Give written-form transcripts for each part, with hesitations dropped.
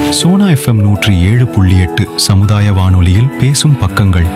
Sona FM 107.8 சமுதாய வானொலியில் பேசும் பக்கங்கள்.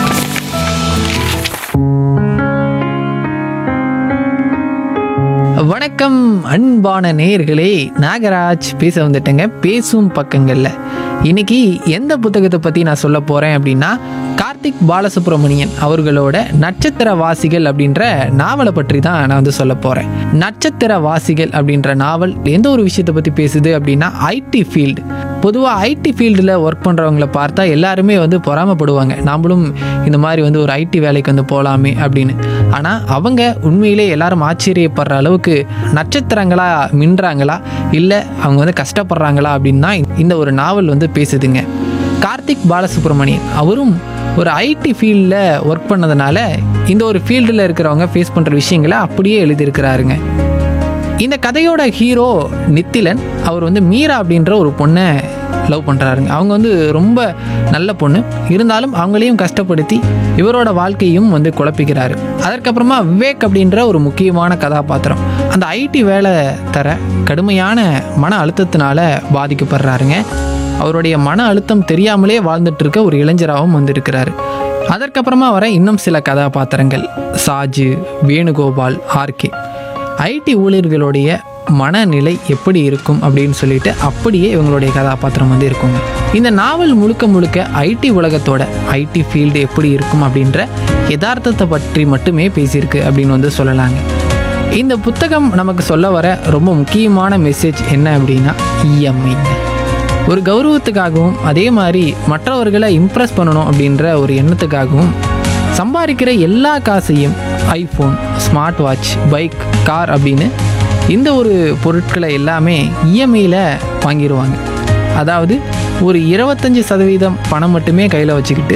வணக்கம் அன்பான நேயர்களே, நாகராஜ் பேச வந்துட்டேங்க பேசும் பக்கங்கள்ல. இன்னைக்கு எந்த புத்தகத்தை பற்றி நான் சொல்ல போகிறேன் அப்படின்னா, கார்த்திக் பாலசுப்ரமணியன் அவர்களோட நட்சத்திர வாசிகள் அப்படின்ற நாவலை பற்றி தான் நான் வந்து சொல்ல போகிறேன். நட்சத்திர வாசிகள் அப்படின்ற நாவல் எந்த ஒரு விஷயத்தை பற்றி பேசுது அப்படின்னா, ஐடி ஃபீல்டு. பொதுவாக ஐடி ஃபீல்டில் ஒர்க் பண்ணுறவங்கள பார்த்தா எல்லாருமே வந்து பொறாமப்படுவாங்க, நாமளும் இந்த மாதிரி வந்து ஒரு ஐடி வேலைக்கு வந்து போகலாமே அப்படின்னு. ஆனால் அவங்க உண்மையிலே எல்லாரும் ஆச்சரியப்படுற அளவுக்கு நட்சத்திரங்களா மின்றாங்களா, இல்லை அவங்க வந்து கஷ்டப்படுறாங்களா அப்படின்னு தான் இந்த ஒரு நாவல் வந்து பேசுதுங்க. கார்த்திக் பாலசுப்ரமணியன் அவரும் ஒரு ஐடி ஃபீல்டில் ஒர்க் பண்ணதுனால இந்த ஒரு ஃபீல்டில் இருக்கிறவங்க ஃபேஸ் பண்ணுற விஷயங்களை அப்படியே எழுதியிருக்கிறாருங்க. இந்த கதையோட ஹீரோ நித்திலன். அவர் வந்து மீரா அப்படின்ற ஒரு பொண்ணை லவ் பண்ணுறாருங்க. அவங்க வந்து ரொம்ப நல்ல பொண்ணு, இருந்தாலும் அவங்களையும் கஷ்டப்படுத்தி இவரோட வாழ்க்கையும் வந்து குழப்பிக்கிறாரு. அதற்கப்புறமா விவேக் அப்படின்ற ஒரு முக்கியமான கதாபாத்திரம் அந்த ஐடி வேலை தர கடுமையான மன அழுத்தத்தினால பாதிக்கப்படுறாருங்க. அவருடைய மன அழுத்தம் தெரியாமலே வாழ்ந்துட்டு இருக்க ஒரு இளைஞராகவும் வந்திருக்கிறாரு. அதற்கப்புறமா வர இன்னும் சில கதாபாத்திரங்கள் சாஜு, வேணுகோபால், ஆர்கே. ஐடி ஊழியர்களுடைய மனநிலை எப்படி இருக்கும் அப்படின்னு சொல்லிட்டு அப்படியே இவங்களுடைய கதாபாத்திரம் வந்து இருக்குங்க. இந்த நாவல் முழுக்க முழுக்க ஐடி உலகத்தோட ஐடி ஃபீல்டு எப்படி இருக்கும் அப்படின்ற யதார்த்தத்தை பற்றி மட்டுமே பேசியிருக்கு அப்படின்னு வந்து சொல்லலாங்க. இந்த புத்தகம் நமக்கு சொல்ல வர ரொம்ப முக்கியமான மெசேஜ் என்ன அப்படின்னா, இஎம்ஐங்க. ஒரு கௌரவத்துக்காகவும் அதே மாதிரி மற்றவர்களை இம்ப்ரெஸ் பண்ணணும் அப்படின்ற ஒரு எண்ணத்துக்காகவும் சம்பாதிக்கிற எல்லா காசையும் iPhone, smart watch, bike, car அப்படின்னு இந்த ஒரு பொருட்களை எல்லாமே இஎம்ஐயில் வாங்கிடுவாங்க. அதாவது ஒரு 25% பணம் மட்டுமே கையில் வச்சுக்கிட்டு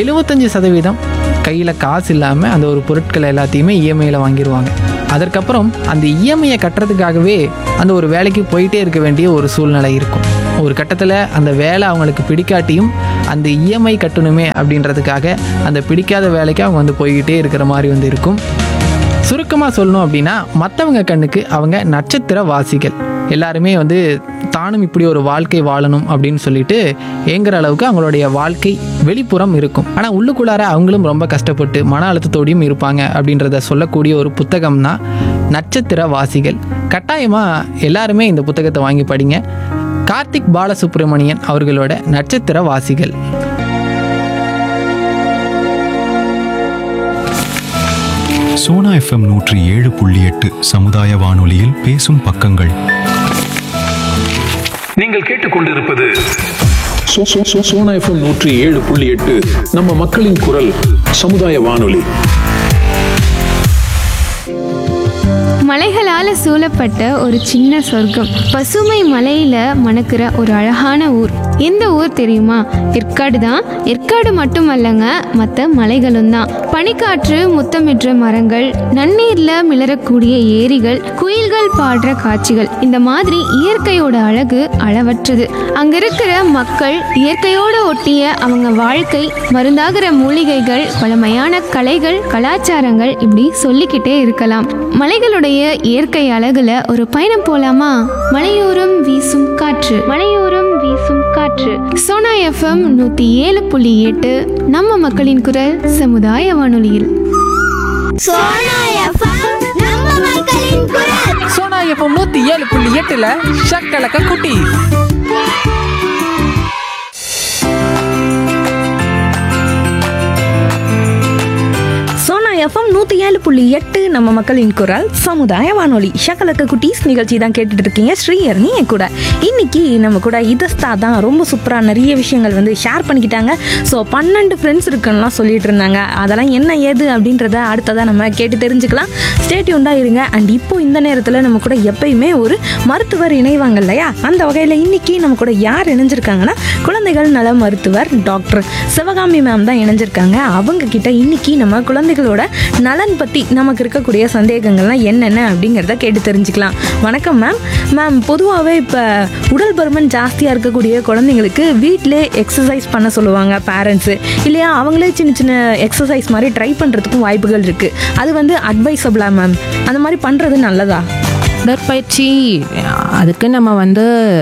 75% கையில் காசு இல்லாமல் அந்த ஒரு பொருட்களை எல்லாத்தையுமே இஎம்ஐயில் வாங்கிடுவாங்க. அதற்கப்புறம் அந்த இஎம்ஐயை கட்டுறதுக்காகவே அந்த ஒரு வேலைக்கு போயிட்டே இருக்க வேண்டிய ஒரு சூழ்நிலை இருக்கும். ஒரு கட்டத்தில் அந்த வேலை அவங்களுக்கு பிடிக்காட்டியும் அந்த இஎம்ஐ கட்டணுமே அப்படின்றதுக்காக அந்த பிடிக்காத வேலைக்கு அவங்க வந்து போய்கிட்டே இருக்கிற மாதிரி வந்து இருக்கும். சுருக்கமாக சொல்லணும் அப்படின்னா, மற்றவங்க கண்ணுக்கு அவங்க நட்சத்திர வாசிகள். எல்லாருமே வந்து தானும் இப்படி ஒரு வாழ்க்கை வாழணும் அப்படின்னு சொல்லிட்டு ஏங்குற அளவுக்கு அவங்களுடைய வாழ்க்கை வெளிப்புறம் இருக்கும். ஆனால் உள்ளுக்குள்ளார அவங்களும் ரொம்ப கஷ்டப்பட்டு மன அழுத்தத்தோடையும் இருப்பாங்க அப்படின்றத சொல்லக்கூடிய ஒரு புத்தகம் தான் நட்சத்திர வாசிகள். கட்டாயமாக எல்லாருமே இந்த புத்தகத்தை வாங்கி படிங்க. கார்த்திக் பாலசுப்ரமணியன் அவர்களோட நட்சத்திர வாசிகள். சோனா FM 107.8 சமுதாய வானொலியில் பேசும் பக்கங்கள். நீங்கள் கேட்டுக்கொண்டிருப்பது சோனா FM 107.8 நம்ம மக்களின் குரல் சமுதாய வானொலி. மலைகளால சூழப்பட்ட ஒரு சின்ன சொர்க்கம், பசுமை மலையில மணக்கிற ஒரு அழகான ஊர். எந்த ஊர் தெரியுமா? ஏற்காடு தான். ஏற்காடு மட்டுமல்லங்க, மற்ற மலைகளும் தான். பனிக்காற்று முத்தமிடுற மரங்கள், நன்னீர்ல மிளறக்கூடிய ஏரிகள், குயில்கள் பாடுற காட்சிகள், இந்த மாதிரி இயற்கையோட அழகு அளவற்றது. அங்க இருக்கிற மக்கள், இயற்கையோட ஒட்டிய அவங்க வாழ்க்கை, மருந்தாகிற மூலிகைகள், பழமையான கலைகள், கலாச்சாரங்கள், இப்படி சொல்லிக்கிட்டே இருக்கலாம். மலைகளுடைய இயற்கை அழகுல ஒரு பயணம் போலாமா? மலையோரம் வீசும் காற்று, மலையோரம் வீசும் காற்று. சோனா FM 107.8 நம்ம மக்களின் குரல் சமுதாய வானொலியில். சோனா FM 107.8 ஷக்கலக்க குட்டி. சோனா FM 107.8 நம்ம மக்களின் குரல் சமுதாய வானொலி. ஷக்கலக்க குட்டீஸ் நிகழ்ச்சி தான் கேட்டுட்டு இருக்கீங்க. ஸ்ரீஹரணி என் கூட. இன்னைக்கு நம்ம கூட இதஸ்தா தான் ரொம்ப சூப்பராக நிறைய விஷயங்கள் வந்து ஷேர் பண்ணிக்கிட்டாங்க. ஸோ 12 ஃப்ரெண்ட்ஸ் இருக்குன்னுலாம் சொல்லிட்டு இருந்தாங்க. அதெல்லாம் என்ன ஏது அப்படின்றத அடுத்ததாக நம்ம கேட்டு தெரிஞ்சுக்கலாம். ஸ்டேட்யூண்டாக இருங்க. அண்ட் இப்போ இந்த நேரத்தில் நம்ம கூட எப்பயுமே ஒரு மருத்துவர் இணைவாங்க இல்லையா? அந்த வகையில் இன்னைக்கு நம்ம கூட யார் இணைஞ்சிருக்காங்கன்னா, குழந்தைகள் நல மருத்துவர் டாக்டர் சிவகாமி மேம் தான் இணைஞ்சிருக்காங்க. அவங்க கிட்ட இன்னைக்கு நம்ம குழந்தைகளோட நலன் பற்றி நமக்கு இருக்கக்கூடிய சந்தேகங்கள்லாம் என்னென்ன அப்படிங்கிறத கேட்டு தெரிஞ்சுக்கலாம். வணக்கம் மேம். மேம், பொதுவாகவே இப்போ உடல் பருமன் ஜாஸ்தியாக இருக்கக்கூடிய குழந்தைங்களுக்கு வீட்டிலே எக்ஸசைஸ் பண்ண சொல்லுவாங்க பேரண்ட்ஸு, இல்லையா? அவங்களே சின்ன சின்ன எக்ஸசைஸ் மாதிரி ட்ரை பண்ணுறதுக்கும் வாய்ப்புகள் இருக்குது. அது வந்து அட்வைஸபிளா மேம்? அந்த மாதிரி பண்ணுறது நல்லதா? உடற்பயிற்சி அதுக்கு நம்ம வந்து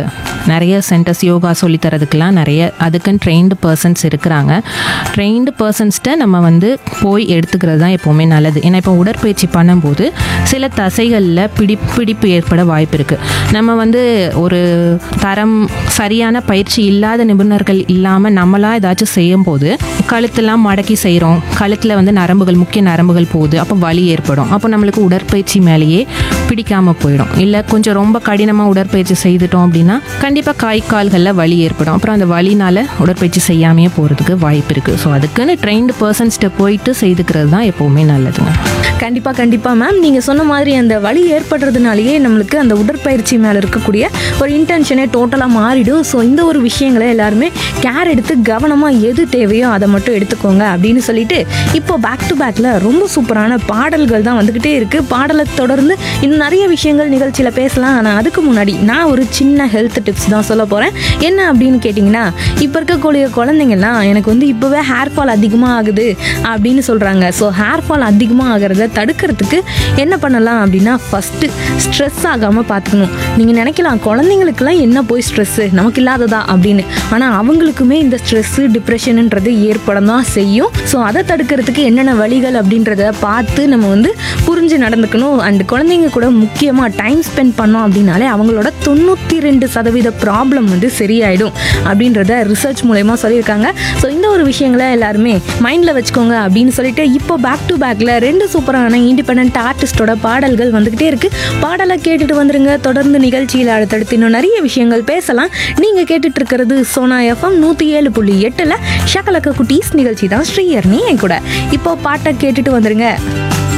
நிறைய சென்டர்ஸ் யோகா சொல்லித்தரதுக்கெலாம் நிறைய அதுக்குன்னு ட்ரெயின்டு பர்சன்ஸ் இருக்கிறாங்க. ட்ரெயின்டு பர்சன்ஸ்கிட்ட நம்ம வந்து போய் எடுத்துக்கிறது தான் எப்போவுமே நல்லது. ஏன்னா இப்போ உடற்பயிற்சி பண்ணும்போது சில தசைகளில் பிடிப்பு ஏற்பட வாய்ப்பு இருக்குது. நம்ம வந்து ஒரு தரம் சரியான பயிற்சி இல்லாத நிபுணர்கள் இல்லாமல் நம்மளாக ஏதாச்சும் செய்யும்போது கழுத்தெல்லாம் மடக்கி செய்கிறோம், கழுத்தில் வந்து நரம்புகள் முக்கிய நரம்புகள் போகுது, அப்போ வலி ஏற்படும். அப்போ நம்மளுக்கு உடற்பயிற்சி மேலேயே பிடிக்காமல் போயிடும். இல்லை கொஞ்சம் ரொம்ப கடினமாக உடற்பயிற்சி செய்துட்டோம் அப்படின்னா கண்டிப்பாக கை கால்களில் வலி ஏற்படும். அப்புறம் அந்த வலினால் உடற்பயிற்சி செய்யாமையே போகிறதுக்கு வாய்ப்பு இருக்குது. ஸோ அதுக்குன்னு ட்ரெயின்டு பர்சன்ஸ்கிட்ட போயிட்டு செய்துக்கிறது தான் எப்போவுமே நல்லதுங்க. கண்டிப்பாக மேம், நீங்கள் சொன்ன மாதிரி அந்த வலி ஏற்படுறதுனாலேயே நம்மளுக்கு அந்த உடற்பயிற்சி மேலே இருக்கக்கூடிய ஒரு இன்டென்ஷனே டோட்டலாக மாறிடும். ஸோ இந்த ஒரு விஷயங்களை எல்லாருமே கேர் எடுத்து கவனமாக எது தேவையோ அதை மட்டும் எடுத்துக்கோங்க அப்படின்னு சொல்லிட்டு இப்போ பேக் டு பேக்கில் ரொம்ப சூப்பரான பாடல்கள் தான் வந்துக்கிட்டே இருக்குது. பாடலை தொடர்ந்து இன்னும் நிறைய விஷயங்கள் நிகழ்ச்சியில் பேசலாம். ஆனால் அதுக்கு முன்னாடி நான் ஒரு சின்ன ஹெல்த் டிப்ஸ் தான் சொல்ல போகிறேன். என்ன அப்படின்னு கேட்டிங்கன்னா, இப்போ இருக்கக்கூடிய குழந்தைங்கள்லாம் எனக்கு வந்து இப்போவே ஹேர் ஃபால் அதிகமாக ஆகுது அப்படின்னு சொல்கிறாங்க. ஸோ ஹேர் ஃபால் அதிகமாக ஆகிறத தடுக்கிறதுக்கு என்ன பண்ணலாம் அப்படின்னா, ஃபஸ்ட்டு ஸ்ட்ரெஸ் ஆகாமல் பார்த்துக்கணும். நீங்கள் நினைக்கலாம் குழந்தைங்களுக்குலாம் என்ன போய் ஸ்ட்ரெஸ்ஸு நமக்கு இல்லாததா அப்படின்னு, ஆனால் அவங்களுக்குமே இந்த ஸ்ட்ரெஸ்ஸு டிப்ரெஷனுன்றது ஏற்பட தான் செய்யும். ஸோ அதை தடுக்கிறதுக்கு என்னென்ன வழிகள் அப்படின்றத பார்த்து நம்ம வந்து புரிஞ்சு நடந்துக்கணும். அண்ட் குழந்தைங்க கூட முக்கியமாக டைம் ஸ்பெண்ட் பண்ணோம் அப்படின்னாலே அவங்களோட 92% ப்ராப்ளம் வந்து சரியாயிடும் அப்படின்றத ரிசர்ச் மூலயமா சொல்லியிருக்காங்க. ஸோ இந்த ஒரு விஷயங்களை எல்லாருமே மைண்டில் வச்சுக்கோங்க அப்படின்னு சொல்லிட்டு இப்போ பேக் டு பேக்கில் 2 சூப்பரான இண்டிபெண்டன்ட் ஆர்டிஸ்டோட பாடல்கள் வந்துக்கிட்டே இருக்குது. பாடலை கேட்டுட்டு வந்துருங்க. தொடர்ந்து நிகழ்ச்சியில் அடுத்தடுத்து இன்னும் நிறைய விஷயங்கள் பேசலாம். நீங்கள் கேட்டுட்டு இருக்கிறது சோனா எஃப்எம் 107.8 ஷகலக்க குட்டீஸ் நிகழ்ச்சி தான். ஸ்ரீஹரணி என் கூட இப்போ பாட்டை கேட்டுட்டு வந்துருங்க.